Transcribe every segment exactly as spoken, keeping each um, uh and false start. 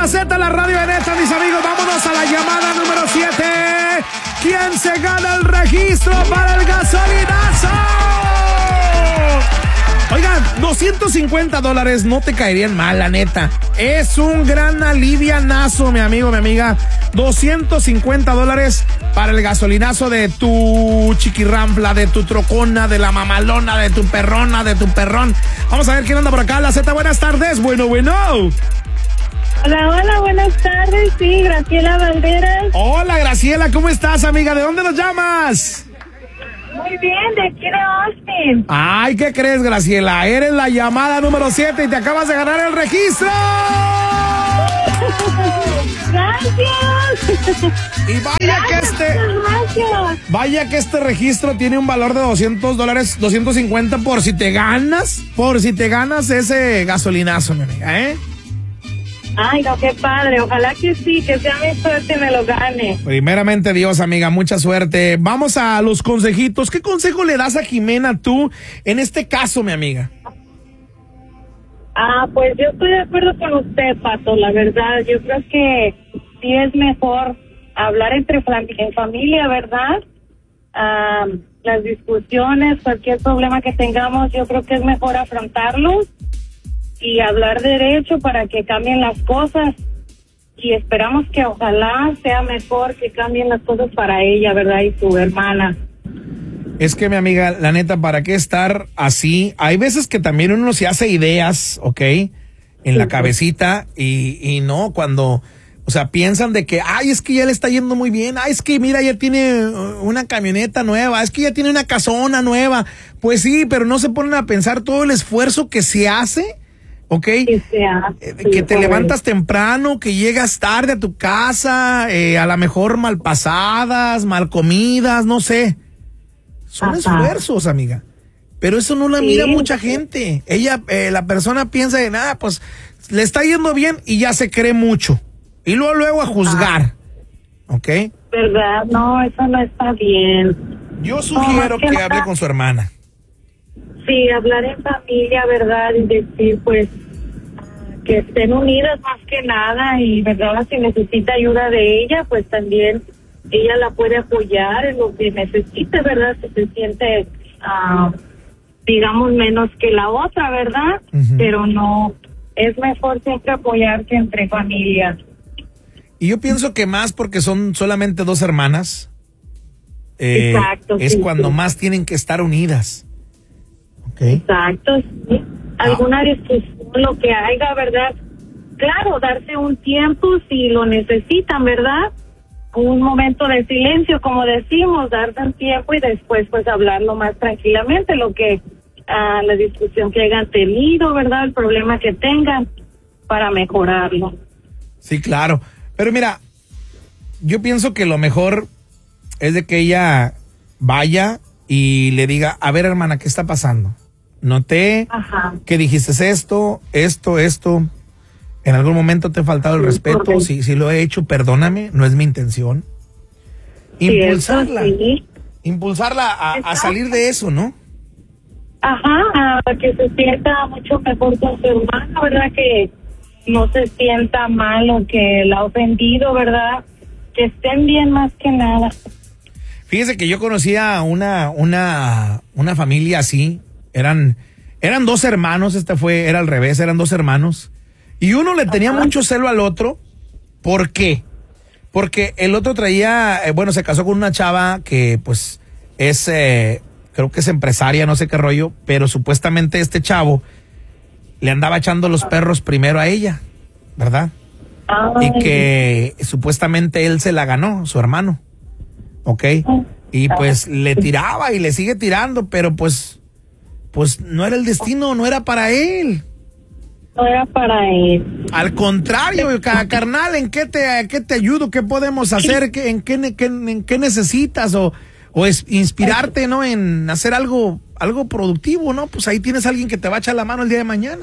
la Z, la radio de neta, mis amigos. Vámonos a la llamada número siete. ¿Quién se gana el registro para el gasolinazo? Oigan, doscientos cincuenta dólares no te caerían mal, la neta. Es un gran alivianazo, mi amigo, mi amiga. doscientos cincuenta dólares para el gasolinazo de tu chiquirrampla, de tu trocona, de la mamalona, de tu perrona, de tu perrón. Vamos a ver quién anda por acá. La Z, buenas tardes. Bueno, bueno. Hola, hola, buenas tardes. Sí, Graciela Valderas. Hola, Graciela, ¿cómo estás, amiga? ¿De dónde nos llamas? Muy bien, de aquí de Austin. Ay, ¿qué crees, Graciela? Eres la llamada número siete y te acabas de ganar el registro. Gracias. Y vaya Gracias, que este... gracias. Vaya que este registro tiene un valor de doscientos dólares, doscientos cincuenta por si te ganas, por si te ganas ese gasolinazo, mi amiga, ¿eh? Ay, no, qué padre. Ojalá que sí, que sea mi suerte y me lo gane. Primeramente Dios, amiga, mucha suerte. Vamos a los consejitos. ¿Qué consejo le das a Jimena tú en este caso, mi amiga? Ah, pues yo estoy de acuerdo con usted, Pato, la verdad. Yo creo que sí es mejor hablar entre fam- en familia, ¿verdad? Ah, las discusiones, cualquier problema que tengamos, yo creo que es mejor afrontarlos y hablar derecho para que cambien las cosas. Y esperamos que ojalá sea mejor que cambien las cosas para ella, ¿verdad? Y su hermana. Es que, mi amiga, la neta, ¿para qué estar así? Hay veces que también uno se hace ideas, ¿ok? En la cabecita y, y no, cuando, o sea, piensan de que, ay, es que ya le está yendo muy bien, ay, es que mira, ya tiene una camioneta nueva, es que ya tiene una casona nueva. Pues sí, pero no se ponen a pensar todo el esfuerzo que se hace, ¿ok? Que, sea, eh, sí, que te correcto. levantas temprano, que llegas tarde a tu casa, eh, a lo mejor mal pasadas, mal comidas, no sé. Son Ajá. esfuerzos, amiga. Pero eso no la Sí. mira mucha gente. Ella, eh, la persona piensa de nada, pues le está yendo bien y ya se cree mucho. Y luego, luego a juzgar. ¿Ok? ¿Verdad? No, eso no está bien. Yo sugiero No, que que nada. hable con su hermana. Sí, hablar en familia, ¿verdad? Y decir, pues, que estén unidas más que nada y, ¿verdad? Si necesita ayuda de ella, pues también ella la puede apoyar en lo que necesite, ¿verdad? Si se siente, ah, digamos, menos que la otra, ¿verdad? Ujú. Pero no, es mejor siempre apoyarse entre familias. Y yo pienso que más porque son solamente dos hermanas. eh, Exacto, Es sí, cuando sí. más tienen que estar unidas. ¿Ok? Exacto, sí. Alguna discusión, lo que haya, ¿verdad? Claro, darse un tiempo si lo necesitan, ¿verdad? Un momento de silencio, como decimos, darse un tiempo y después pues hablarlo más tranquilamente, lo que, ah, la discusión que hayan tenido, ¿verdad? El problema que tengan para mejorarlo. Sí, claro. Pero mira, yo pienso que lo mejor es de que ella vaya y le diga, a ver, hermana, ¿qué está pasando? Noté Ajá. que dijiste esto, esto, esto. En algún momento te he faltado el Sí, respeto. correcto. Si, si lo he hecho, perdóname, no es mi intención. Impulsarla. Cierto, sí. Impulsarla a, a Exacto. salir de eso, ¿no? Ajá, a que se sienta mucho mejor con su hermana, ¿verdad? Que no se sienta mal o que la ha ofendido, ¿verdad? Que estén bien más que nada. Fíjese que yo conocía una, una, una familia así. Eran, eran dos hermanos, este fue, era al revés, eran dos hermanos. Y uno le tenía Ajá. mucho celo al otro. ¿Por qué? Porque el otro traía, eh, bueno, se casó con una chava que pues es, eh, creo que es empresaria, no sé qué rollo, pero supuestamente este chavo le andaba echando los perros primero a ella, ¿verdad? Ay. Y que supuestamente él se la ganó, su hermano, ¿ok? Y pues le tiraba y le sigue tirando, pero pues, pues no era el destino, no era para él. No era para él. Al contrario, ca- carnal, ¿en qué te, qué te ayudo? ¿Qué podemos hacer? ¿Qué, en, qué, ne- qué- en qué necesitas? O, o es inspirarte, ¿no? En hacer algo, algo productivo, ¿no? Pues ahí tienes a alguien que te va a echar la mano el día de mañana.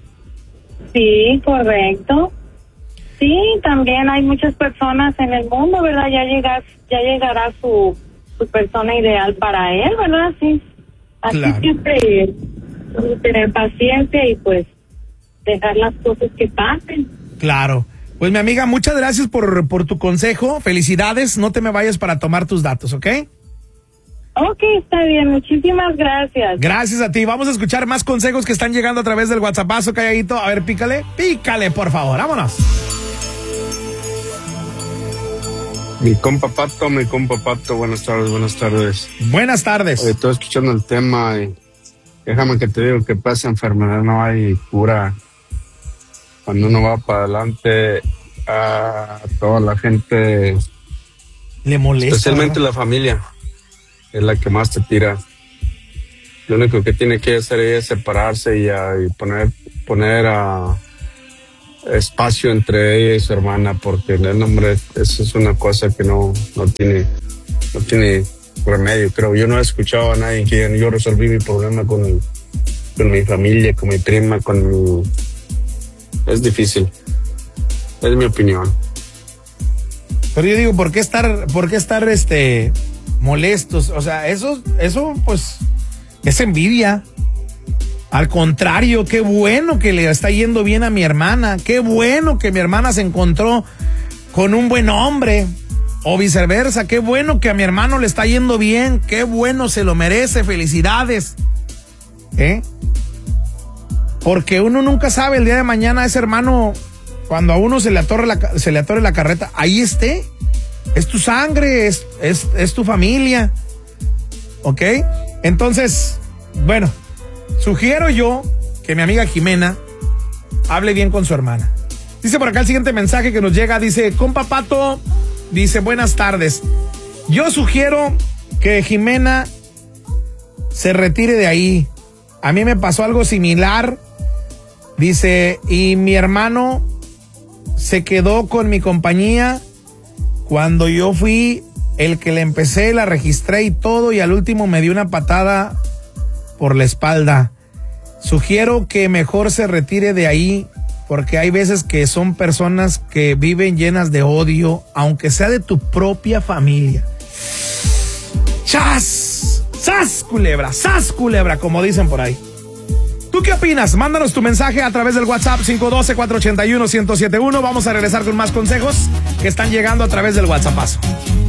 Sí, correcto. Sí, también hay muchas personas en el mundo, ¿verdad? Ya llegas, ya llegará su, su persona ideal para él, ¿verdad? Sí. Así Claro. siempre es. Tener paciencia y pues dejar las cosas que pasen. Claro. Pues mi amiga, muchas gracias por, por tu consejo. Felicidades, no te me vayas para tomar tus datos, ¿ok? Ok, está bien, muchísimas gracias. Gracias a ti. Vamos a escuchar más consejos que están llegando a través del WhatsAppazo, calladito. A ver, pícale, pícale, por favor, vámonos. Mi compa Pato, mi compa Pato, buenas tardes, buenas tardes. Buenas tardes. Oye, estoy escuchando el tema y déjame que te digo que pasa enfermedad, no hay cura. Cuando uno va para adelante, a toda la gente le molesta, especialmente ¿verdad? La familia es la que más te tira. Lo único que tiene que hacer ella es separarse y, a, y poner poner a espacio entre ella y su hermana, porque el hombre, eso es una cosa que no, no tiene no tiene remedio, creo. Yo no he escuchado a nadie que yo resolví mi problema con, con mi familia, con mi prima, con mi... Es difícil, es mi opinión. Pero yo digo, ¿por qué estar, por qué estar este molestos? O sea, eso, eso pues es envidia. Al contrario, qué bueno que le está yendo bien a mi hermana, qué bueno que mi hermana se encontró con un buen hombre, o viceversa, qué bueno que a mi hermano le está yendo bien, qué bueno, se lo merece, felicidades. ¿Eh? Porque uno nunca sabe el día de mañana ese hermano, cuando a uno se le atorre la, se le atore la carreta, ahí esté. Es tu sangre, es, es, es tu familia. ¿Ok? Entonces, bueno, sugiero yo que mi amiga Jimena hable bien con su hermana. Dice por acá el siguiente mensaje que nos llega, dice, compa Pato, dice, buenas tardes. Yo sugiero que Jimena se retire de ahí. A mí me pasó algo similar. Dice, y mi hermano se quedó con mi compañía cuando yo fui el que le empecé, la registré y todo, y al último me dio una patada por la espalda. Sugiero que mejor se retire de ahí, porque hay veces que son personas que viven llenas de odio, aunque sea de tu propia familia. ¡Chas! ¡Sas, culebra! ¡Sas, culebra! Como dicen por ahí. ¿Tú qué opinas? Mándanos tu mensaje a través del WhatsApp cinco uno dos, cuatro ocho uno, uno cero siete uno. Vamos a regresar con más consejos que están llegando a través del WhatsAppazo.